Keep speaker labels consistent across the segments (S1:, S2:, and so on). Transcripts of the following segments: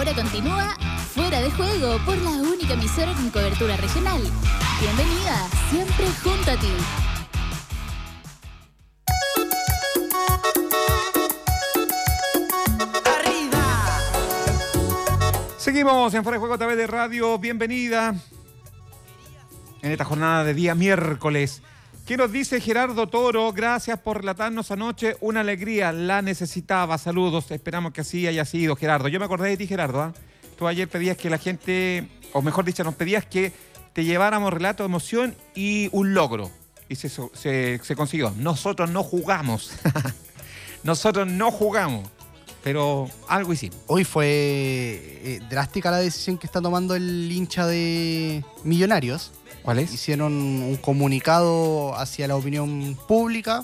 S1: Ahora continúa Fuera de Juego por la única emisora con cobertura regional. Bienvenida, siempre junto a ti.
S2: Seguimos en Fuera de Juego a través de radio. Bienvenida en esta jornada de día miércoles. ¿Qué nos dice Gerardo Toro? Gracias por relatarnos anoche una alegría. La necesitaba. Saludos. Esperamos que así haya sido, Gerardo. Yo me acordé de ti, Gerardo. ¿Eh? Tú ayer pedías que la gente, o mejor dicho, nos pedías que te lleváramos relato de emoción y un logro. Y se consiguió. Nosotros no jugamos. Nosotros no jugamos. Pero algo hicimos.
S3: Hoy fue drástica la decisión que está tomando el hincha de Millonarios.
S2: ¿Cuál es?
S3: Hicieron un comunicado hacia la opinión pública,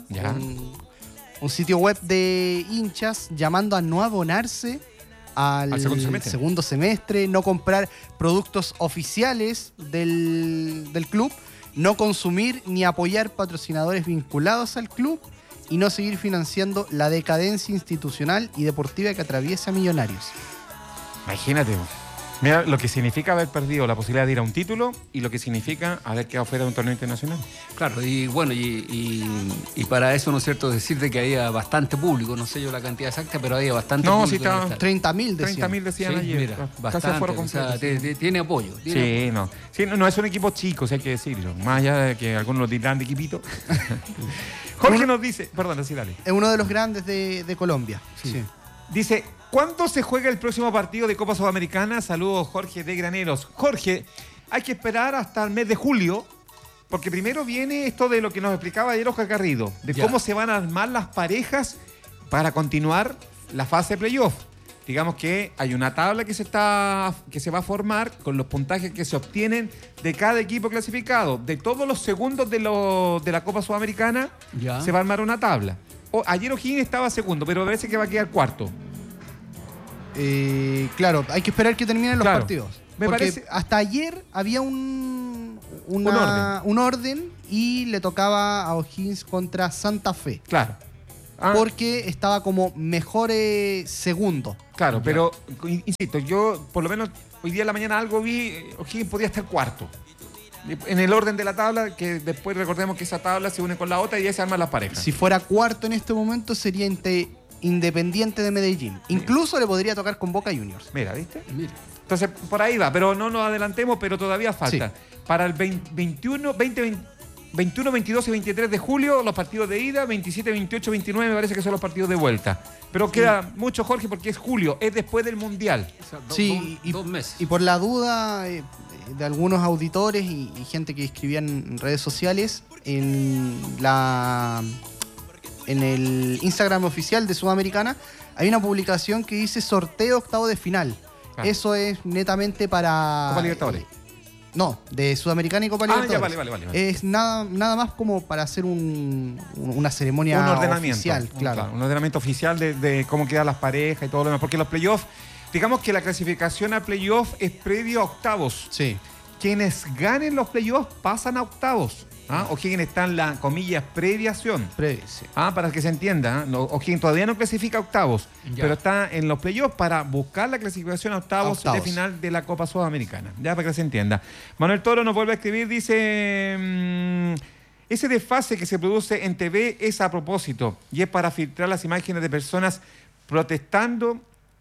S3: un sitio web de hinchas llamando a no abonarse al segundo semestre, no comprar productos oficiales del club, no consumir ni apoyar patrocinadores vinculados al club y no seguir financiando la decadencia institucional y deportiva que atraviesa Millonarios.
S2: Imagínate, mira lo que significa haber perdido la posibilidad de ir a un título y lo que significa haber quedado fuera de un torneo internacional.
S4: Claro, y bueno, y para eso, ¿no es cierto?, decirte que había bastante público, no sé yo la cantidad exacta, pero había bastante público.
S2: No, sí, estaban
S3: 30.000 decían.
S2: 30.000 decían
S4: sí,
S2: ayer.
S4: Mira, bastante, o sea, tiene apoyo.
S2: Sí, no. Sí, no es un equipo chico, si hay que decirlo. Más allá de que algunos lo dirán de equipito. Jorge nos dice, perdón, sí, dale.
S3: Es uno de los grandes de Colombia. Sí.
S2: Dice, ¿cuándo se juega el próximo partido de Copa Sudamericana? Saludos, Jorge de Graneros. Jorge, hay que esperar hasta el mes de julio, porque primero viene esto de lo que nos explicaba ayer Oscar Garrido, de cómo se van a armar las parejas para continuar la fase de playoff. Digamos que hay una tabla que se va a formar con los puntajes que se obtienen de cada equipo clasificado. De todos los segundos de la Copa Sudamericana se va a armar una tabla. Ayer O'Higgins estaba segundo, pero parece que va a quedar cuarto.
S3: Claro, hay que esperar que terminen los partidos.
S2: Me parece...
S3: hasta ayer había un orden y le tocaba a O'Higgins contra Santa Fe.
S2: Claro.
S3: Porque estaba como mejor segundo.
S2: Claro, pero insisto, yo por lo menos hoy día en la mañana algo vi, O'Higgins podía estar cuarto. En el orden de la tabla, que después recordemos que esa tabla se une con la otra y ahí se arman las parejas.
S3: Si fuera cuarto en este momento sería Independiente de Medellín. Incluso le podría tocar con Boca Juniors.
S2: Mira, ¿viste? Mira. Entonces, por ahí va, pero no nos adelantemos, pero todavía falta. Sí. Para el 21, 22 y 23 de julio, los partidos de ida, 27, 28, 29 me parece que son los partidos de vuelta. Pero queda mucho, Jorge, porque es julio, es después del Mundial.
S4: O sea, dos meses.
S3: Y por la duda de algunos auditores y gente que escribía en redes sociales, en el Instagram oficial de Sudamericana, hay una publicación que dice sorteo octavo de final. Eso es netamente para...
S2: Copa Libertadores.
S3: No, de Sudamericana y Copa Libertadores.
S2: Ya, vale.
S3: Es nada más como para hacer una ceremonia oficial. Claro.
S2: Un ordenamiento oficial de cómo quedan las parejas y todo lo demás. Porque los playoffs, digamos que la clasificación a playoff es previo a octavos.
S3: Sí.
S2: Quienes ganen los playoffs pasan a octavos. O'Higgins está en la, comillas, previación.
S3: Sí.
S2: Para que se entienda. O'Higgins todavía no clasifica a octavos, pero está en los playoffs para buscar la clasificación a octavos de final de la Copa Sudamericana. Ya para que se entienda. Manuel Toro nos vuelve a escribir, dice... ese desfase que se produce en TV es a propósito y es para filtrar las imágenes de personas protestando,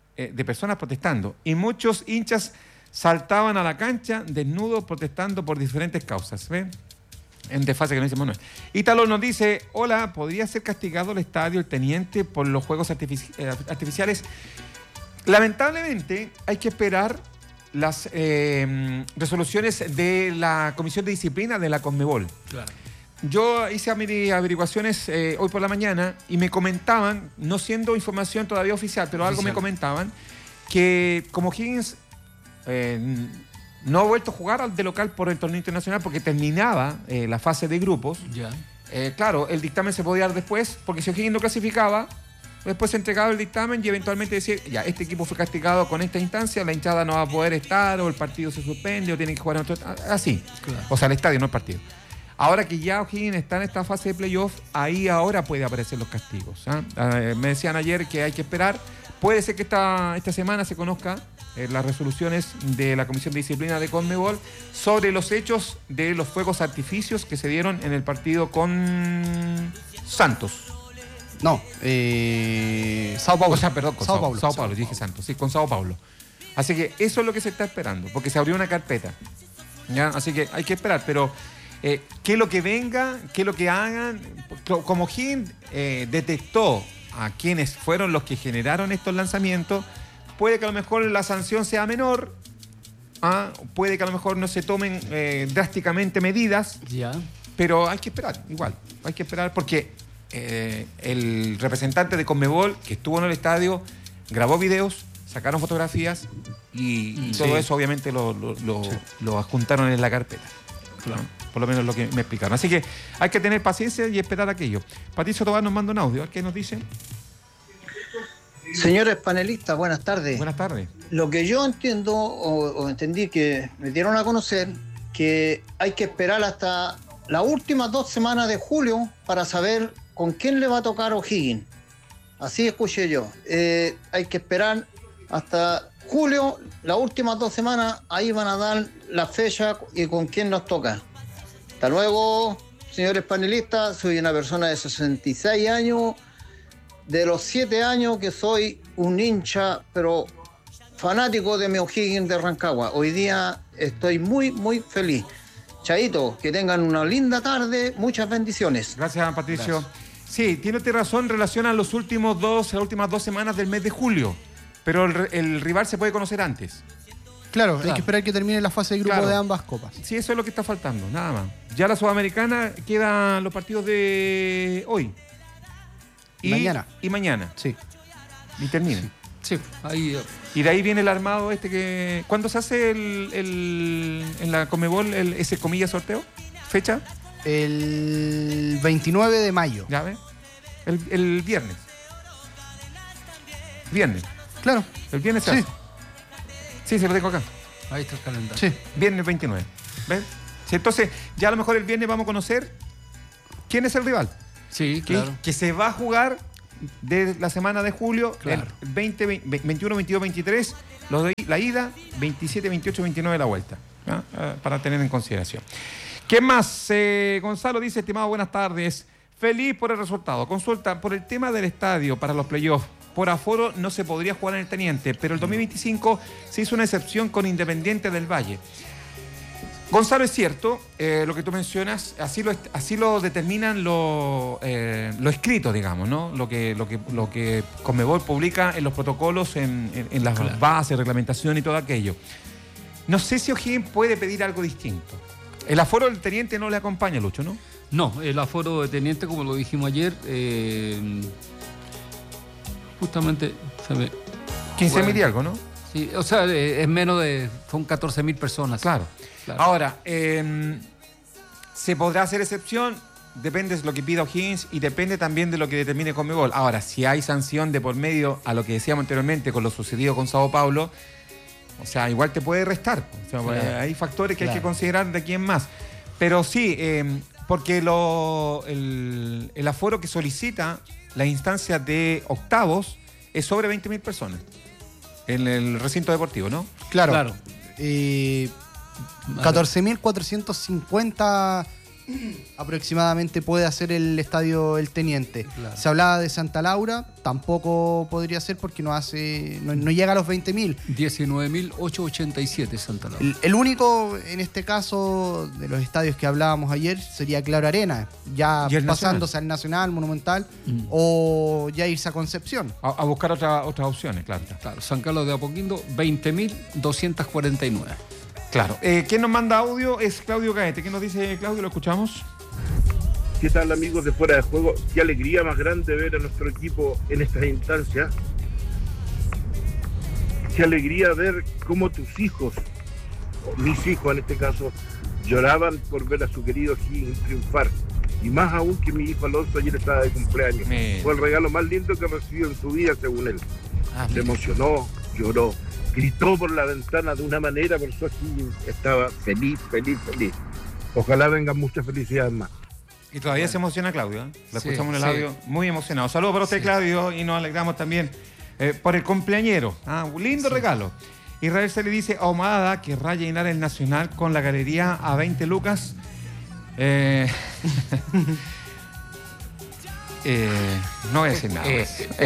S2: y muchos hinchas saltaban a la cancha desnudos protestando por diferentes causas. ¿Ven? En desfase que nos dice Manuel. Ítalo nos dice, hola, ¿podría ser castigado el estadio El Teniente por los juegos artificiales? Lamentablemente hay que esperar las resoluciones de la Comisión de Disciplina de la Conmebol. Claro. Yo hice mis averiguaciones hoy por la mañana y me comentaban, no siendo información todavía oficial, pero algo me comentaban, que como Higgins no ha vuelto a jugar de local por el torneo internacional porque terminaba la fase de grupos. Claro, el dictamen se podía dar después, porque si O'Higgins no clasificaba, después se entregaba el dictamen y eventualmente decía, ya, este equipo fue castigado con esta instancia, la hinchada no va a poder estar, o el partido se suspende, o tienen que jugar en otro... Así. Claro. O sea, el estadio, no el partido. Ahora que ya O'Higgins está en esta fase de playoff, ahí ahora puede aparecer los castigos. Me decían ayer que hay que esperar. Puede ser que esta semana se conozca las resoluciones de la Comisión de Disciplina de Conmebol sobre los hechos de los fuegos artificios que se dieron en el partido con Santos.
S3: No, Sao Paulo.
S2: O sea, perdón, con Sao Paulo, dije
S3: Paulo.
S2: Santos, sí, con Sao Paulo. Así que eso es lo que se está esperando, porque se abrió una carpeta. ¿Ya? Así que hay que esperar, pero qué es lo que venga, qué es lo que hagan. Como Higgins detectó a quienes fueron los que generaron estos lanzamientos, puede que a lo mejor la sanción sea menor, puede que a lo mejor no se tomen drásticamente medidas, pero hay que esperar, igual. Hay que esperar porque el representante de Conmebol que estuvo en el estadio grabó videos, sacaron fotografías y todo eso obviamente lo adjuntaron en la carpeta. Claro. Por lo menos lo que me explicaron. Así que hay que tener paciencia y esperar aquello. Patricio Tobar nos manda un audio. ¿Qué nos dice?
S5: Señores panelistas, buenas tardes.
S2: Buenas tardes.
S5: Lo que yo entiendo o entendí que me dieron a conocer que hay que esperar hasta las últimas 2 semanas de julio para saber con quién le va a tocar O'Higgins. Así escuché yo. Hay que esperar hasta julio, las últimas 2 semanas, ahí van a dar la fecha y con quién nos toca. Hasta luego, señores panelistas. Soy una persona de 66 años. De los 7 años que soy un hincha, pero fanático de mi O'Higgins de Rancagua. Hoy día estoy muy, muy feliz. Chaito, que tengan una linda tarde. Muchas bendiciones.
S2: Gracias, Patricio. Gracias. Sí, tiene usted razón en relación a las últimas 2 semanas del mes de julio. Pero el rival se puede conocer antes.
S3: Claro, hay que esperar que termine la fase de grupo de ambas copas.
S2: Sí, eso es lo que está faltando, nada más. Ya la Sudamericana quedan los partidos de hoy. Y mañana.
S3: Sí.
S2: Y termina.
S4: Sí, ahí.
S2: Y de ahí viene el armado que... ¿Cuándo se hace en la Conmebol ese comilla sorteo? ¿Fecha?
S3: El 29 de mayo.
S2: ¿Ya ves? El viernes. Viernes.
S3: Claro.
S2: El viernes se hace. Sí, se lo tengo acá.
S4: Ahí está el calendario.
S2: Sí. Viernes 29. ¿Ves? Sí, entonces, ya a lo mejor el viernes vamos a conocer quién es el rival.
S4: Sí, claro.
S2: Que se va a jugar de la semana de julio, claro. El 21, 22, 23, la ida, 27, 28, 29 la vuelta. Para tener en consideración. ¿Qué más? Gonzalo dice, estimado, buenas tardes. Feliz por el resultado. Consulta, por el tema del estadio para los playoffs. Por aforo no se podría jugar en el Teniente, pero el 2025 se hizo una excepción con Independiente del Valle. Gonzalo, es cierto lo que tú mencionas, así lo determinan lo escrito, digamos, ¿no? Lo que Conmebol publica en los protocolos, en las bases, reglamentación y todo aquello. No sé si O'Higgins puede pedir algo distinto. El aforo del Teniente no le acompaña, Lucho, ¿no?
S4: No, el aforo de Teniente, como lo dijimos ayer, justamente se ve
S2: 15.000 y algo, ¿no?
S4: Sí, o sea, es menos de... Son 14.000 personas.
S2: Claro. Ahora, ¿se podrá hacer excepción? Depende de lo que pida O'Higgins y depende también de lo que determine Conmebol. Ahora, si hay sanción de por medio a lo que decíamos anteriormente con lo sucedido con Sao Paulo, o sea, igual te puede restar. O sea, hay factores que hay que considerar de aquí en más. Pero sí, porque el aforo que solicita la instancia de octavos es sobre 20.000 personas en el recinto deportivo, ¿no?
S3: Claro. 14.450 aproximadamente puede hacer el estadio El Teniente. Claro. Se hablaba de Santa Laura, tampoco podría ser porque no llega a los 20.000.
S4: 19.887 Santa Laura.
S3: El único en este caso de los estadios que hablábamos ayer sería Claro Arena, ya pasándose al Nacional, Monumental, o ya irse a Concepción.
S2: A buscar otras opciones, claro.
S4: San Carlos de Apoquindo, 20.249.
S2: Claro. ¿Quién nos manda audio? Es Claudio Caete. ¿Qué nos dice Claudio? ¿Lo escuchamos?
S6: ¿Qué tal, amigos de Fuera de Juego? Qué alegría más grande ver a nuestro equipo en estas instancias. Qué alegría ver cómo tus hijos, o mis hijos en este caso, lloraban por ver a su querido Higgins triunfar. Y más aún que mi hijo Alonso ayer estaba de cumpleaños. Fue el regalo más lindo que recibió en su vida, según él. Se emocionó, lloró. Gritó por la ventana de una manera, por eso aquí estaba feliz. Ojalá vengan muchas felicidades más.
S2: Y todavía se emociona Claudio, ¿eh? Lo escuchamos en el audio, muy emocionado. Saludos para usted, Claudio, y nos alegramos también por el cumpleañero. Un lindo regalo. Israel se le dice Ahumada que raya llenar el Nacional con la galería a 20 lucas. No voy a decir nada.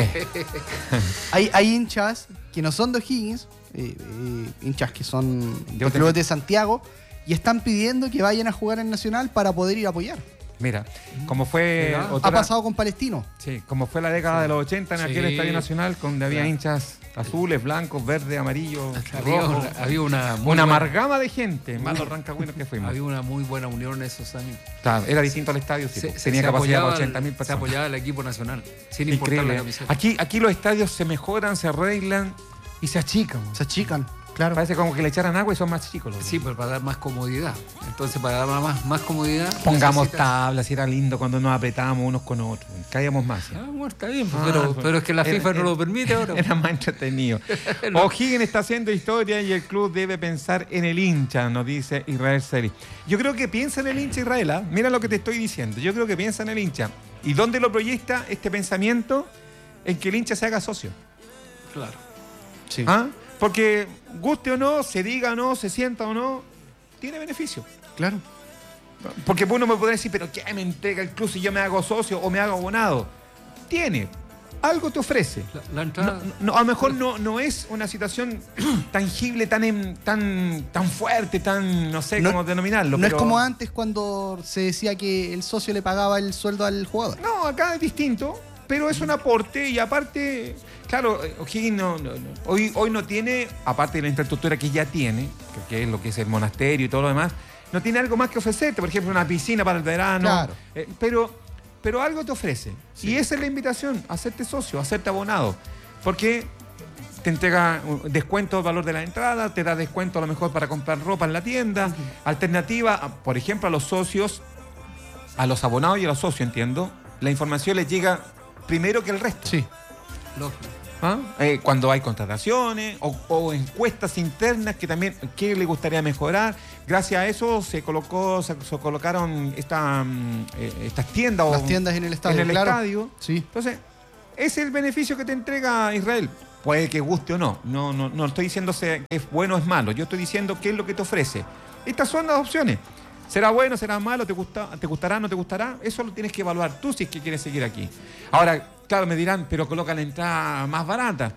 S3: Hay hinchas que no son de O'Higgins, hinchas que son de clubes de Santiago, y están pidiendo que vayan a jugar en Nacional para poder ir a apoyar.
S2: Mira, como fue...
S3: Ha pasado con Palestino.
S2: Sí, como fue la década de los 80 en aquel Estadio Nacional, donde había hinchas azules, blancos, verdes, amarillos, rojos.
S4: Había
S2: una amalgama de gente, más los rancagüinos que fuimos.
S4: Había una muy buena unión en esos años.
S2: Claro, era distinto al estadio, tenía capacidad para 80.000 personas.
S4: Se apoyaba el equipo nacional, sin importar la camiseta.
S2: Aquí los estadios se mejoran, se arreglan y se achican.
S3: Se achican. Claro.
S2: Parece como que le echaran agua y son más chicos.
S4: Sí, pero para dar más comodidad. Entonces, para dar más comodidad...
S2: Pongamos tablas, y era lindo cuando nos apretábamos unos con otros. Caíamos más. ¿Sí?
S4: Bueno, está bien, pero es que la FIFA no lo permite ahora.
S2: Era más entretenido. No. O'Higgins está haciendo historia y el club debe pensar en el hincha, nos dice Israel Seri. Yo creo que piensa en el hincha, Israel. ¿eh? Mira lo que te estoy diciendo. Yo creo que piensa en el hincha. ¿Y dónde lo proyecta este pensamiento? En que el hincha se haga socio.
S4: Claro.
S3: Sí.
S2: ¿Ah? Porque guste o no, se diga o no, se sienta o no, tiene beneficio.
S3: Claro.
S2: Porque uno me podrá decir, pero ¿qué me entrega el club si yo me hago socio o me hago abonado? Tiene. Algo te ofrece.
S4: La entrada...
S2: a lo mejor no es una situación tangible, tan fuerte, no sé cómo denominarlo.
S3: No pero... es como antes cuando se decía que el socio le pagaba el sueldo al jugador.
S2: No, acá es distinto. Pero es un aporte y aparte, claro, O'Higgins hoy no tiene, aparte de la infraestructura que ya tiene, que es lo que es el monasterio y todo lo demás, no tiene algo más que ofrecerte, por ejemplo, una piscina para el verano.
S3: Claro.
S2: Pero algo te ofrece. Sí. Y esa es la invitación, hacerte socio, hacerte abonado. Porque te entrega descuento del valor de la entrada, te da descuento a lo mejor para comprar ropa en la tienda, alternativa, por ejemplo, a los socios, a los abonados y a los socios, entiendo, la información les llega primero que el resto.
S3: Sí.
S2: ¿Ah? Cuando hay contrataciones o encuestas internas que también, ¿qué le gustaría mejorar? Gracias a eso se colocaron estas tiendas.
S3: Las tiendas en el estadio.
S2: Estadio.
S3: Sí.
S2: Entonces, ese es el beneficio que te entrega Israel. Puede que guste o no. No estoy diciendo que es bueno o es malo. Yo estoy diciendo qué es lo que te ofrece. Estas son las opciones. ¿Será bueno, será malo? ¿Te gustará, no te gustará? Eso lo tienes que evaluar tú si es que quieres seguir aquí. Ahora, claro, me dirán, pero coloca la entrada más barata.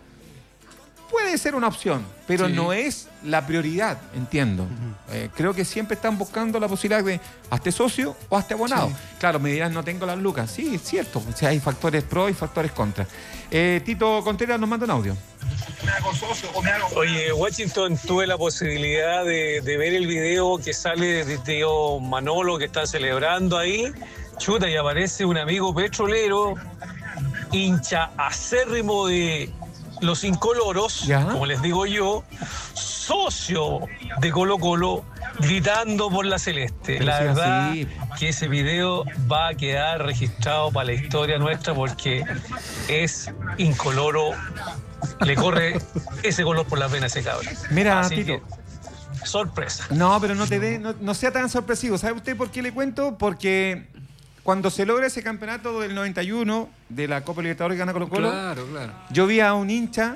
S2: Puede ser una opción, pero no es la prioridad, entiendo. Creo que siempre están buscando la posibilidad de hazte socio o hazte abonado. Sí. Claro, me dirán, no tengo las lucas. Sí, es cierto. O sea, hay factores pro y factores contra. Tito Contreras nos manda un audio.
S7: Oye, Washington, tuve la posibilidad de ver el video que sale de tío Manolo que está celebrando ahí. Chuta, y aparece un amigo petrolero, hincha acérrimo de los incoloros, como les digo yo, socio de Colo-Colo, gritando por la celeste. La verdad que ese video va a quedar registrado para la historia nuestra porque es incoloro. Le corre ese color por las venas a ese cabrón.
S2: Mira,
S7: así
S2: Tito.
S7: Que, sorpresa.
S2: No, pero no sea tan sorpresivo. ¿Sabe usted por qué le cuento? Porque cuando se logra ese campeonato del 91 de la Copa Libertadores que gana Colo-Colo,
S4: claro.
S2: yo vi a un hincha,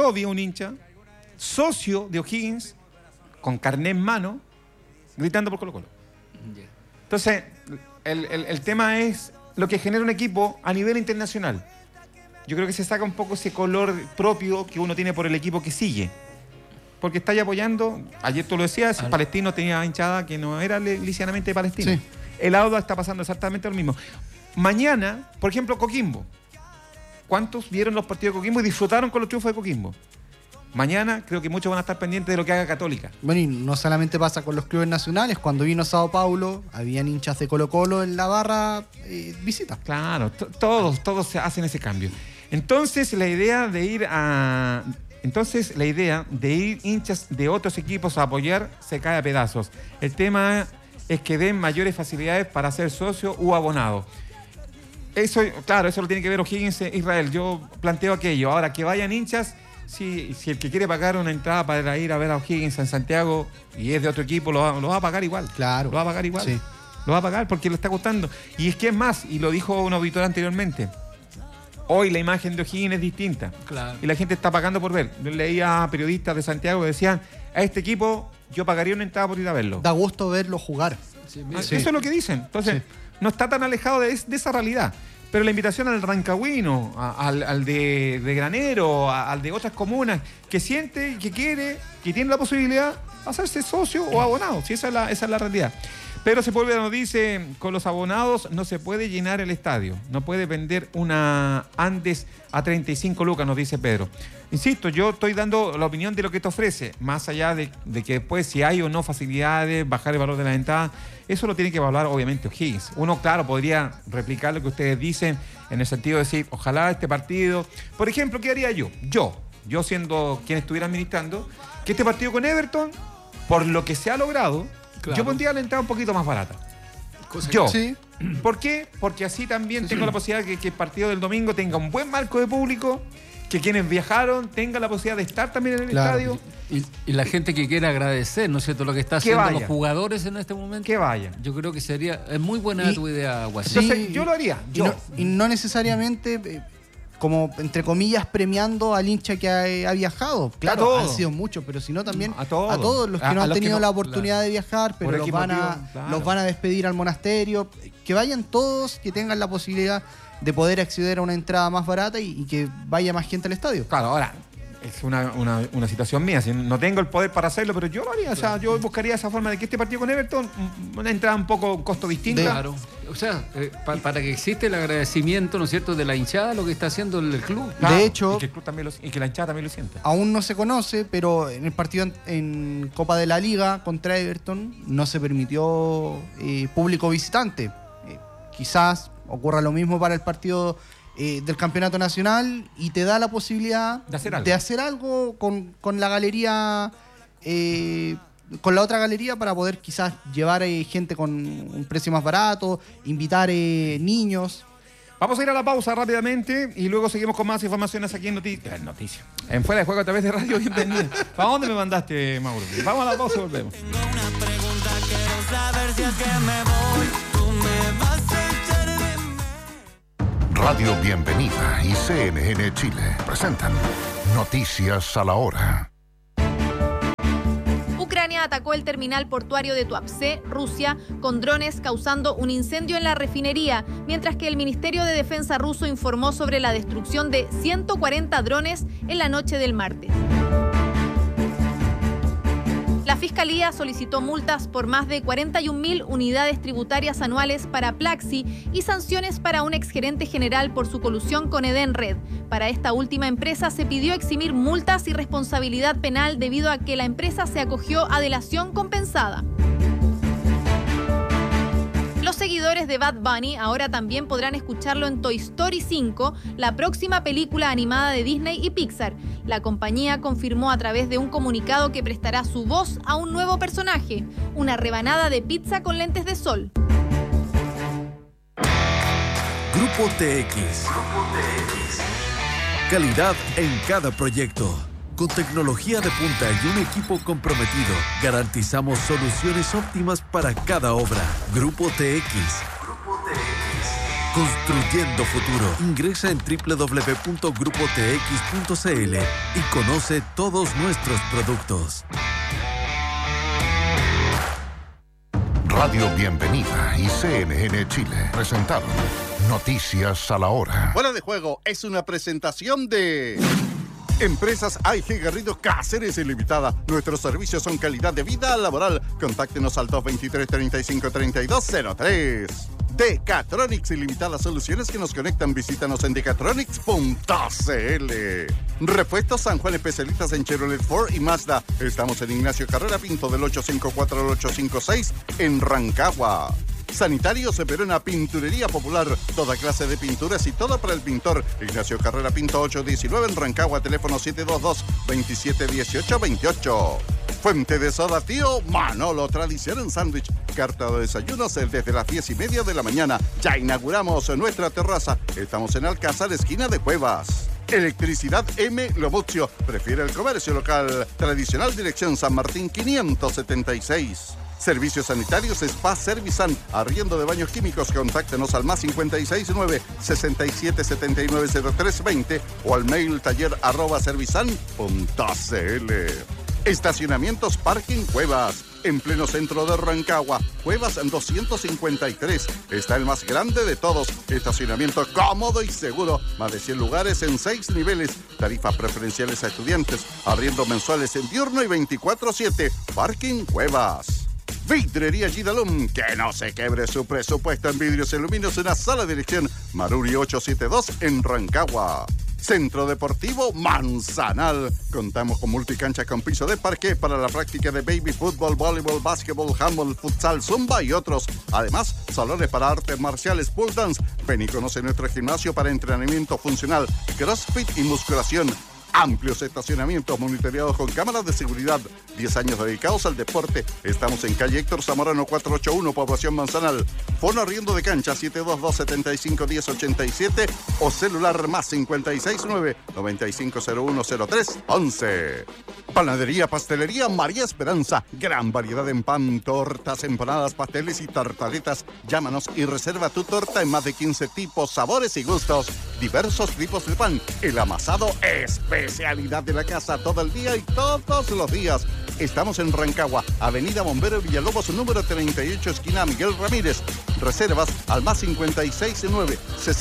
S2: socio de O'Higgins, con carné en mano, gritando por Colo-Colo. Yeah. Entonces, el tema es lo que genera un equipo a nivel internacional. Yo creo que se saca un poco ese color propio que uno tiene por el equipo que sigue. Porque está ahí apoyando, ayer tú lo decías, Palestino tenía hinchada que no era lisianamente de Palestino. Sí. El Auda está pasando exactamente lo mismo. Mañana, por ejemplo, Coquimbo. ¿Cuántos vieron los partidos de Coquimbo y disfrutaron con los triunfos de Coquimbo? Mañana creo que muchos van a estar pendientes de lo que haga Católica.
S3: Bueno, y no solamente pasa con los clubes nacionales. Cuando vino Sao Paulo, habían hinchas de Colo-Colo en la barra visita.
S2: Claro, todos se hacen ese cambio. Entonces la idea de ir hinchas de otros equipos a apoyar se cae a pedazos. El tema es que den mayores facilidades para ser socio u abonado. Eso lo tiene que ver O'Higgins Israel. Yo planteo aquello. Ahora, que vayan hinchas, si el que quiere pagar una entrada para ir a ver a O'Higgins en Santiago y es de otro equipo, lo va a pagar igual.
S3: Claro.
S2: Lo va a pagar igual.
S3: Sí.
S2: Lo va a pagar porque le está gustando. Y es que es más, y lo dijo un auditor anteriormente, Hoy la imagen de O'Higgins es distinta.
S4: Claro.
S2: Y la gente está pagando por ver. Yo leía a periodistas de Santiago que decían, a este equipo yo pagaría una entrada por ir a verlo.
S3: Da gusto verlo jugar.
S2: Sí. Eso es lo que dicen. Entonces, no está tan alejado de esa realidad. Pero la invitación al rancagüino, al de Granero, al de otras comunas, que siente, que quiere, que tiene la posibilidad de hacerse socio o abonado. Sí, esa es la realidad. Pero Sepúlveda nos dice, con los abonados no se puede llenar el estadio. No puede vender una Andes a 35 lucas, nos dice Pedro. Insisto, yo estoy dando la opinión de lo que te ofrece, más allá de que después si hay o no facilidades, bajar el valor de la entrada, eso lo tiene que evaluar obviamente O'Higgins. Uno, claro, podría replicar lo que ustedes dicen en el sentido de decir, ojalá este partido... Por ejemplo, ¿qué haría yo? Yo siendo quien estuviera administrando, que este partido con Everton, por lo que se ha logrado... Claro. Yo pondría la entrada un poquito más barata. Sí. ¿Por qué? Porque así también tengo la posibilidad de que el partido del domingo tenga un buen marco de público, que quienes viajaron tengan la posibilidad de estar también en el estadio.
S4: Y la gente que quiera agradecer, ¿no es cierto?, lo que está haciendo los jugadores en este momento.
S2: Que vaya.
S4: Yo creo que es muy buena tu idea, Guasín.
S2: Entonces, yo lo haría.
S3: Y no necesariamente... como, entre comillas, premiando al hincha que ha viajado. Claro, han sido muchos, pero sino también a todos los que no han tenido la oportunidad de viajar, pero los van a despedir al monasterio. Que vayan todos, que tengan la posibilidad de poder acceder a una entrada más barata y que vaya más gente al estadio.
S2: Claro, ahora... Es una situación mía, si no tengo el poder para hacerlo, pero yo lo haría. O sea, yo buscaría esa forma de que este partido con Everton, una entrada un poco costo distinto.
S4: Claro. O sea, para que existe el agradecimiento, ¿no es cierto?, de la hinchada, lo que está haciendo el club.
S3: Claro, de hecho,
S2: y que el club también y que la hinchada también lo siente.
S3: Aún no se conoce, pero en el partido en Copa de la Liga contra Everton no se permitió público visitante. Quizás ocurra lo mismo para el partido del campeonato nacional y te da la posibilidad de hacer algo con la galería, con la otra galería, para poder quizás llevar gente con un precio más barato, invitar niños.
S2: Vamos a ir a la pausa rápidamente y luego seguimos con más informaciones aquí en Noticias. En Fuera de Juego a través de Radio Bienvenida. ¿Para dónde me mandaste, Mauro? Vamos a la pausa y volvemos.
S8: Tengo una pregunta, quiero saber si es que me voy, tú me vas a echar de...
S9: Radio Bienvenida y CNN Chile presentan Noticias a la Hora.
S10: Ucrania atacó el terminal portuario de Tuapse, Rusia, con drones, causando un incendio en la refinería, mientras que el Ministerio de Defensa ruso informó sobre la destrucción de 140 drones en la noche del martes. La Fiscalía solicitó multas por más de 41.000 unidades tributarias anuales para Plaxi y sanciones para un exgerente general por su colusión con Edenred. Para esta última empresa se pidió eximir multas y responsabilidad penal debido a que la empresa se acogió a delación compensada. Los seguidores de Bad Bunny ahora también podrán escucharlo en Toy Story 5, la próxima película animada de Disney y Pixar. La compañía confirmó a través de un comunicado que prestará su voz a un nuevo personaje, una rebanada de pizza con lentes de sol.
S11: Grupo TX. Calidad en cada proyecto. Con tecnología de punta y un equipo comprometido, garantizamos soluciones óptimas para cada obra. Grupo TX. Construyendo futuro. Ingresa en www.grupotx.cl y conoce todos nuestros productos.
S9: Radio Bienvenida y CNN Chile presentaron Noticias a la Hora.
S12: Fuera de Juego es una presentación de... Empresas AIG Garrido Cáceres Ilimitada. Nuestros servicios son calidad de vida laboral. Contáctenos al 223 35 32 03. Decatronics Ilimitada, soluciones que nos conectan. Visítanos en decatronics.cl. Repuestos San Juan, especialistas en Chevrolet, Ford y Mazda. Estamos en Ignacio Carrera Pinto del 854 al 856 en Rancagua. Sanitarios Verona, Pinturería Popular, toda clase de pinturas y todo para el pintor. Ignacio Carrera Pinto 819 en Rancagua, teléfono 722-2718-28. Fuente de Soda Tío Manolo, tradición en sándwich. Carta de desayunos desde las 10:30 de la mañana. Ya inauguramos nuestra terraza. Estamos en Alcázar, esquina de Cuevas. Electricidad M. Lobucio. Prefiere el comercio local. Tradicional, dirección San Martín 576. Servicios sanitarios Spa Servisan, arriendo de baños químicos. Contáctenos al más 569 67 79 0320 o al mail taller@servisan.cl. Estacionamientos Parking Cuevas. En pleno centro de Rancagua, Cuevas 253. Está el más grande de todos. Estacionamiento cómodo y seguro. Más de 100 lugares en 6 niveles. Tarifas preferenciales a estudiantes. Arriendo mensuales en diurno y 24/7. Parking Cuevas. Vidrería Gidalum, que no se quebre su presupuesto en vidrios y aluminios en la sala de dirección Maruri 872 en Rancagua. Centro Deportivo Manzanal. Contamos con multicancha con piso de parqué para la práctica de baby fútbol, voleibol, básquetbol, handball, futsal, zumba y otros. Además, salones para artes marciales, pole dance. Ven y conoce nuestro gimnasio para entrenamiento funcional, crossfit y musculación. Amplios estacionamientos monitoreados con cámaras de seguridad. 10 años dedicados al deporte. Estamos en calle Héctor Zamorano 481, Población Manzanal. Fono arriendo de cancha 722-75-1087 o celular más 569-9501-0311. Panadería Pastelería María Esperanza. Gran variedad en pan, tortas, empanadas, pasteles y tartaletas. Llámanos y reserva tu torta en más de 15 tipos, sabores y gustos. Diversos tipos de pan. El amasado especialidad de la casa todo el día y todos los días. Estamos en Rancagua, Avenida Bombero Villalobos, número 38, esquina Miguel Ramírez. Reservas al más 569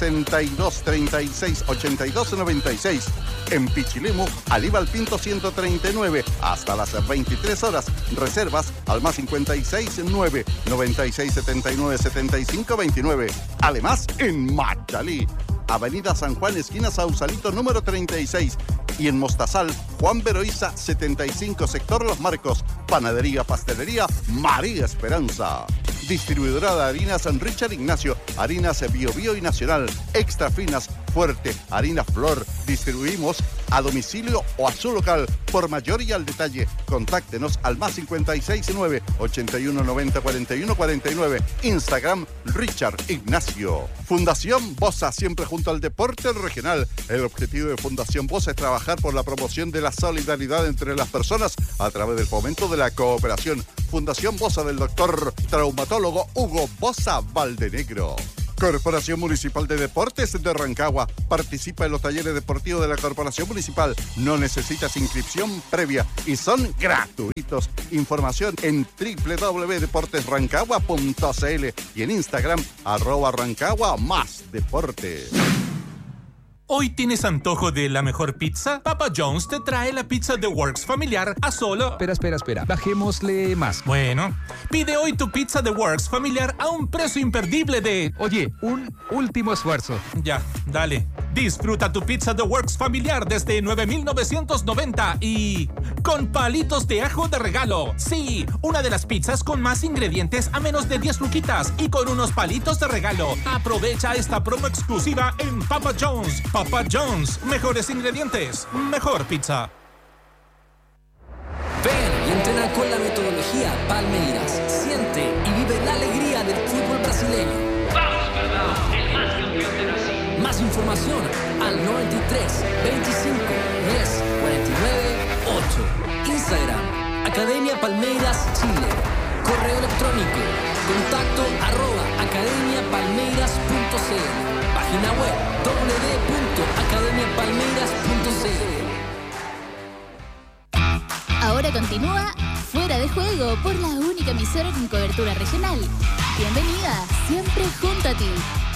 S12: 6236 8296. En Pichilemu, Aníbal Pinto 139, hasta las 23 horas. Reservas al más 569 9679 7529. Además, en Machalí, Avenida San Juan, esquina Sausalito, número 36. Y en Mostazal, Juan Beroiza 75, sector Los Marcos. Panadería, Pastelería María Esperanza. Distribuidora de harinas en Richard Ignacio. Harinas Bio y Nacional. Extra finas, fuerte, harina flor. Distribuimos a domicilio o a su local. Por mayor y al detalle, contáctenos al más 569 8190 4149. Instagram Richard Ignacio. Fundación Bosa, siempre junto al deporte regional. El objetivo de Fundación Bosa es trabajar por la promoción de la solidaridad entre las personas a través del fomento de la cooperación. Fundación Bosa del doctor traumatólogo Hugo Bosa Valdenegro. Corporación Municipal de Deportes de Rancagua. Participa en los talleres deportivos de la Corporación Municipal. No necesitas inscripción previa y son gratuitos. Información en www.deportesrancagua.cl y en Instagram @Rancagua más deporte.
S13: ¿Hoy tienes antojo de la mejor pizza? Papa John's te trae la pizza The Works familiar a solo... Espera. Bajémosle más. Bueno, pide hoy tu pizza The Works familiar a un precio imperdible de... Oye, un último esfuerzo. Ya, dale. Disfruta tu pizza The Works familiar desde 9,990 y... con palitos de ajo de regalo. Sí, una de las pizzas con más ingredientes a menos de 10 luquitas y con unos palitos de regalo. Aprovecha esta promo exclusiva en Papa John's. Papa John's, mejores ingredientes, mejor pizza.
S14: Ven y entrena con la metodología Palmeiras. Siente y vive la alegría del fútbol brasileño. ¡Vamos, Verdão! El más campeón de Brasil. Más información al 93 25 10 49 8. Instagram, Academia Palmeiras Chile. Correo electrónico, contacto @academiapalmeiras.cl. Página web www.academiapalmeiras.cl.
S1: Ahora continúa Fuera de Juego por la única emisora con cobertura regional. Bienvenida, siempre junto a ti.